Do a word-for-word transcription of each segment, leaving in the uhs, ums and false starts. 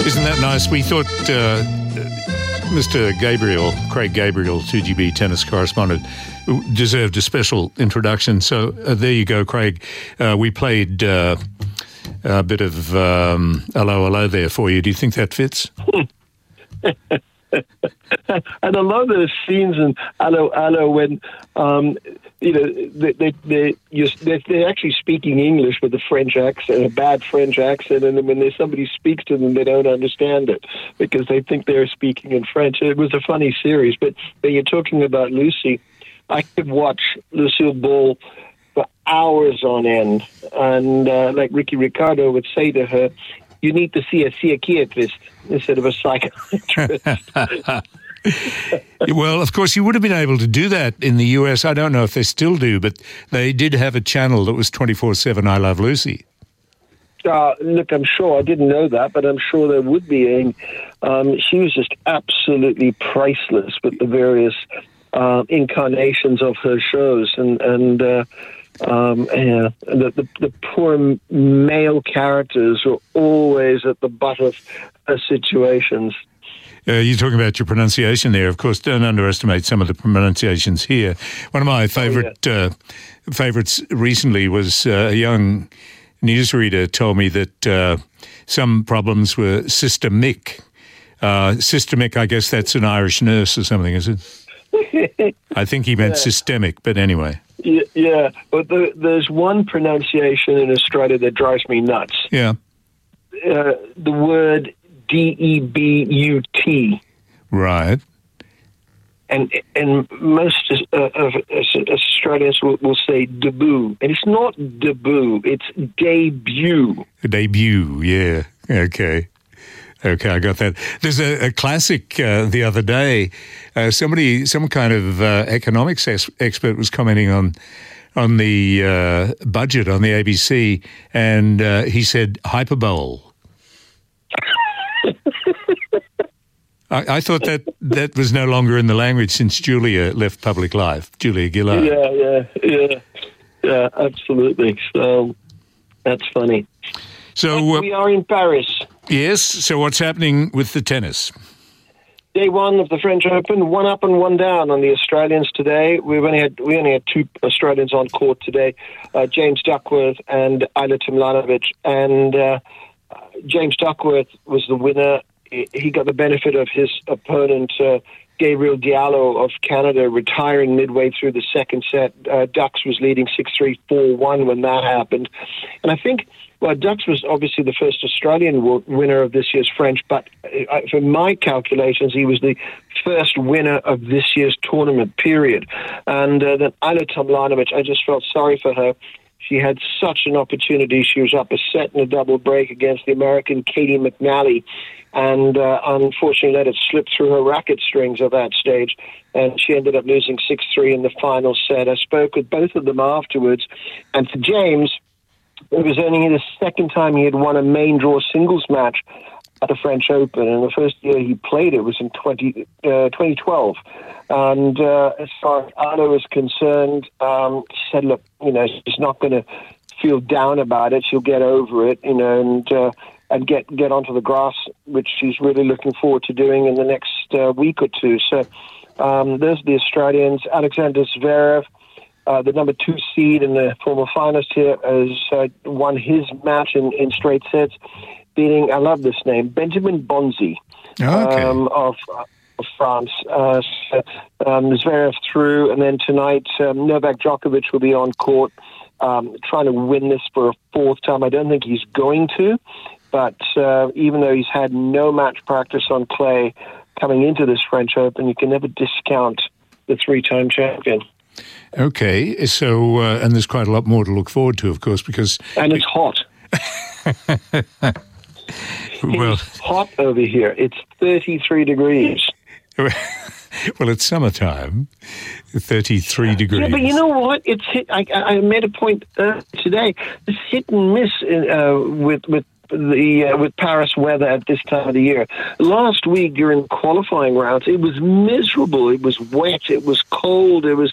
Isn't that nice? We thought uh, Mister Gabriel, Craig Gabriel, two G B tennis correspondent, deserved a special introduction. So uh, there you go, Craig. Uh, we played uh, a bit of um, Hello, Hello there for you. Do you think that fits? And I love those scenes in Hello, Hello when, um, you know, they, they, they, you're, they're, they're actually speaking English with a French accent, a bad French accent, and then when there's somebody speaks to them, they don't understand it because they think they're speaking in French. It was a funny series, but when you're talking about Lucy, I could watch Lucille Ball for hours on end, and uh, like Ricky Ricardo would say to her, you need to see a psychiatrist instead of a psychiatrist. Well, of course, you would have been able to do that in the U S. I don't know if they still do, but they did have a channel that was twenty-four seven I Love Lucy. Uh, look, I'm sure. I didn't know that, but I'm sure there would be. And, um, she was just absolutely priceless with the various uh, incarnations of her shows. And, and uh, um, yeah, the, the, the poor male characters were always at the butt of her situations. Uh, you're talking about your pronunciation there. Of course, don't underestimate some of the pronunciations here. One of my favourite oh, yeah. uh, favourites recently was uh, a young newsreader told me that uh, some problems were systemic. Uh, systemic, I guess that's an Irish nurse or something, is it? I think he meant yeah. systemic, but anyway. Yeah, yeah. but the, there's one pronunciation in Australia that drives me nuts. Yeah. Uh, the word D E B U T. Right. And and most uh, of Australians will, will say debut. And it's not debut, it's debut. Debut, yeah. Okay. Okay, I got that. There's a, a classic uh, the other day. Uh, somebody, some kind of uh, economics ex- expert was commenting on on the uh, budget on the A B C, and uh, he said hyperbole. I, I thought that that was no longer in the language since Julia left public life, Julia Gillard. Yeah, yeah, yeah, yeah, absolutely. So that's funny. So uh, we are in Paris. Yes. So what's happening with the tennis? Day one of the French Open, one up and one down on the Australians today. We've only had we only had two Australians on court today, uh, James Duckworth and Ajla Tomljanovic. And uh, James Duckworth was the winner. He got the benefit of his opponent, uh, Gabriel Diallo of Canada, retiring midway through the second set. Uh, Dux was leading six three, four one when that happened. And I think, well, Dux was obviously the first Australian winner of this year's French, but uh, for my calculations, he was the first winner of this year's tournament, period. And uh, then Ajla Tomljanovic, I just felt sorry for her. She had such an opportunity. She was up a set and a double break against the American Katie McNally, and uh, unfortunately let it slip through her racket strings at that stage, and she ended up losing six three in the final set. I spoke with both of them afterwards, and for James, it was only the second time he had won a main draw singles match at the French Open, and the first year he played it was in twenty, uh, twenty twelve. And uh, as far as Ajla was concerned, um, she said, look, you know, she's not going to feel down about it. She'll get over it, you know, and uh, and get, get onto the grass, which she's really looking forward to doing in the next uh, week or two. So um, there's the Australians. Alexander Zverev, uh, the number two seed and the former finalist here, has uh, won his match in, in straight sets, beating, I love this name, Benjamin Bonzi oh, okay. um, of... of France. Uh, so, um, Zverev through, and then tonight um, Novak Djokovic will be on court um, trying to win this for a fourth time. I don't think he's going to, but uh, even though he's had no match practice on clay coming into this French Open, you can never discount the three-time champion. Okay, so, uh, and there's quite a lot more to look forward to, of course, because... And it's hot. Well, it's hot over here. It's thirty-three degrees. Well, it's summertime, thirty-three degrees. Yeah, but you know what? It's hit. I, I made a point uh, today. It's hit and miss uh, with with the uh, with Paris weather at this time of the year. Last week during qualifying rounds, it was miserable. It was wet. It was cold. It was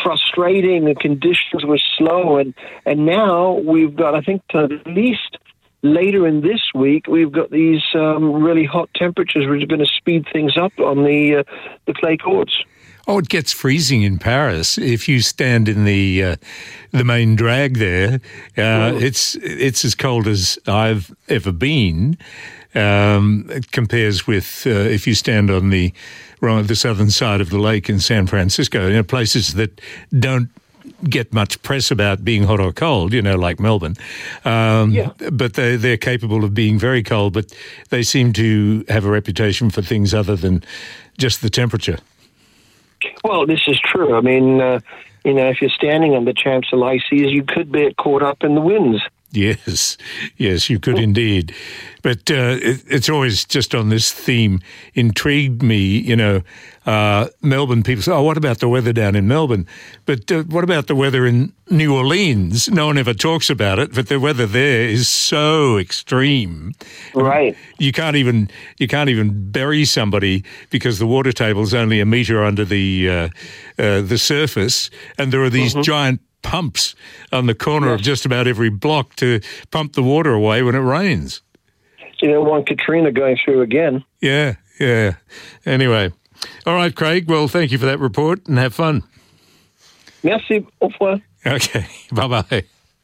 frustrating. The conditions were slow, and and now we've got, I think, at least later in this week, we've got these um, really hot temperatures which are going to speed things up on the uh, the clay courts. Oh, it gets freezing in Paris if you stand in the uh, the main drag there. Uh, mm. It's it's as cold as I've ever been. Um, it compares with uh, if you stand on the right, the southern side of the lake in San Francisco, you know, places that don't get much press about being hot or cold, you know, like Melbourne. Um, yeah. But they, they're capable of being very cold, but they seem to have a reputation for things other than just the temperature. Well, this is true. I mean, uh, you know, if you're standing on the Champs-Élysées, you could be caught up in the winds. Yes, yes, you could indeed. But uh, it, it's always just on this theme intrigued me, you know, uh, Melbourne people say, oh, what about the weather down in Melbourne? But uh, what about the weather in New Orleans? No one ever talks about it, but the weather there is so extreme. Right. You can't even you can't even bury somebody because the water table is only a metre under the, uh, uh, the surface, and there are these mm-hmm. giant pumps on the corner yes. of just about every block to pump the water away when it rains. You don't want Katrina going through again. Yeah, yeah. Anyway. All right, Craig. Well, thank you for that report and have fun. Merci. Au revoir. Okay. Bye-bye.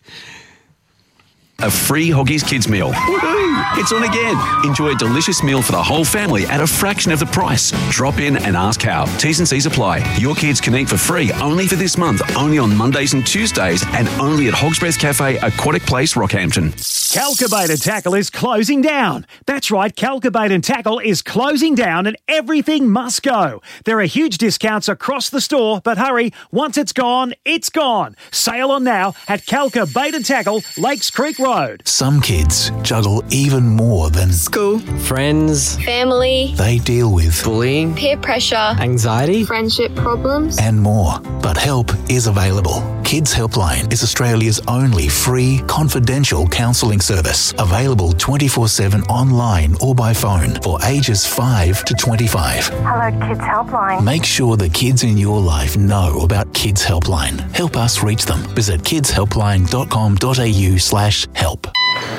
A free Hoggies Kids meal. Woohoo! It's on again. Enjoy a delicious meal for the whole family at a fraction of the price. Drop in and ask how. T's and C's apply. Your kids can eat for free only for this month, only on Mondays and Tuesdays, and only at Hog's Breath Cafe, Aquatic Place, Rockhampton. Calcabait and Tackle is closing down. That's right, Calcabait and Tackle is closing down and everything must go. There are huge discounts across the store, but hurry, once it's gone, it's gone. Sail on now at Calcabait and Tackle, Lakes Creek Road. Some kids juggle even more than school, friends, family. They deal with bullying, peer pressure, anxiety, friendship problems, and more. But help is available. Kids Helpline is Australia's only free, confidential counselling service, available twenty-four seven online or by phone for ages five to twenty-five. Hello, Kids Helpline. Make sure the kids in your life know about Kids Helpline. Help us reach them. Visit kidshelpline.com.au slash help.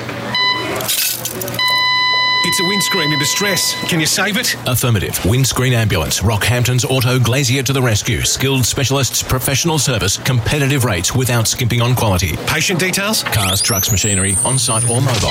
It's a windscreen in distress. Can you save it? Affirmative. Windscreen Ambulance. Rockhampton's Auto Glazier to the rescue. Skilled specialists, professional service, competitive rates without skimping on quality. Patient details? Cars, trucks, machinery, on-site or mobile.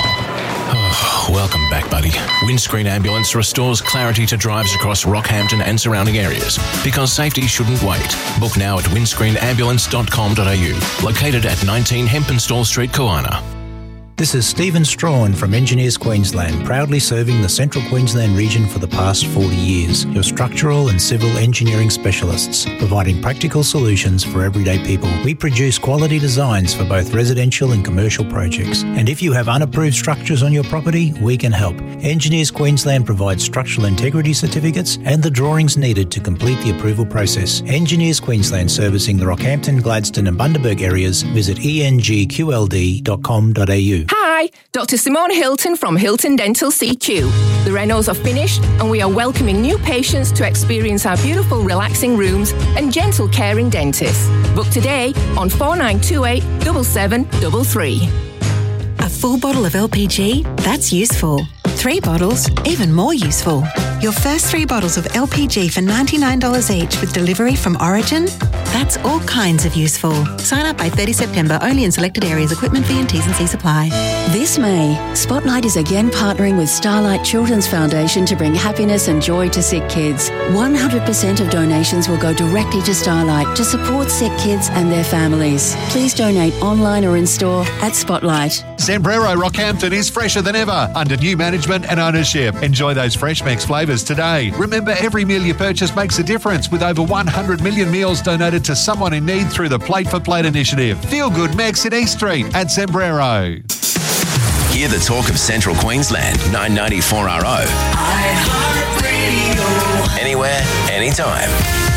Oh, welcome back, buddy. Windscreen Ambulance restores clarity to drives across Rockhampton and surrounding areas. Because safety shouldn't wait. Book now at windscreen ambulance dot com dot a u. Located at nineteen Hempenstall Street, Koana. This is Stephen Strawn from Engineers Queensland, proudly serving the Central Queensland region for the past forty years. Your structural and civil engineering specialists, providing practical solutions for everyday people. We produce quality designs for both residential and commercial projects. And if you have unapproved structures on your property, we can help. Engineers Queensland provides structural integrity certificates and the drawings needed to complete the approval process. Engineers Queensland, servicing the Rockhampton, Gladstone and Bundaberg areas. Visit e n g q l d dot com dot a u. Hi, Doctor Simone Hilton from Hilton Dental C Q. The renos are finished and we are welcoming new patients to experience our beautiful relaxing rooms and gentle caring dentists. Book today on four nine two eight, seven seven three three. A full bottle of L P G? That's useful. Three bottles? Even more useful. Your first three bottles of L P G for ninety-nine dollars each with delivery from Origin? That's all kinds of useful. Sign up by thirty September, only in selected areas. Equipment fee and T's and C's apply. This May, Spotlight is again partnering with Starlight Children's Foundation to bring happiness and joy to sick kids. one hundred percent of donations will go directly to Starlight to support sick kids and their families. Please donate online or in store at Spotlight. Sombrero Rockhampton is fresher than ever under new management and ownership. Enjoy those fresh Mex flavours today. Remember, every meal you purchase makes a difference, with over one hundred million meals donated to someone in need through the Plate for Plate initiative. Feel good Mex in East Street at Sombrero. Hear the talk of Central Queensland, nine ninety-four R O. iHeartRadio. Anywhere, anytime.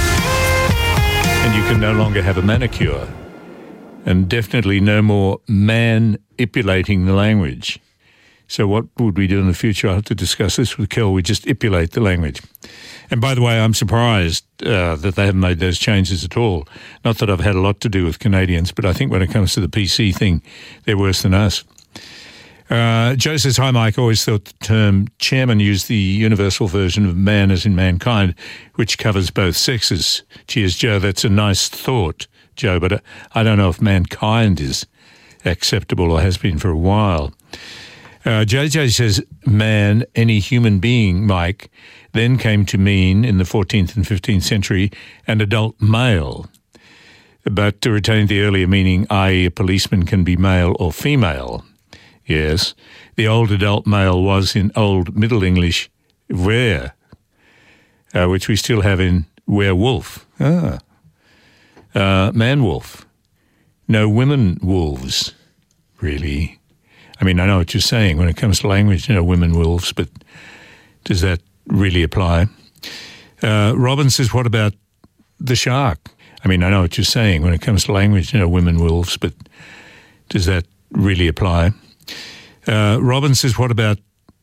And you can no longer have a manicure. And definitely no more manipulating the language. So what would we do in the future? I'll have to discuss this with Kel. We just ipulate the language. And by the way, I'm surprised uh, that they haven't made those changes at all. Not that I've had a lot to do with Canadians, but I think when it comes to the P C thing, they're worse than us. Uh, Joe says, hi, Mike. I always thought the term chairman used the universal version of man as in mankind, which covers both sexes. Cheers, Joe. That's a nice thought, Joe, but I don't know if mankind is acceptable or has been for a while. Uh, J J says, man, any human being, Mike, then came to mean in the fourteenth and fifteenth century an adult male, but to retain the earlier meaning, that is a policeman can be male or female. Yes, the old adult male was in Old Middle English were, uh, which we still have in werewolf. Ah. Uh, man-wolf. No women wolves, really. I mean, I know what you're saying when it comes to language, you know, women wolves, but does that really apply? Uh, Robin says, what about the shark? I mean, I know what you're saying when it comes to language, you know, women wolves, but does that really apply? Uh, Robin says, what about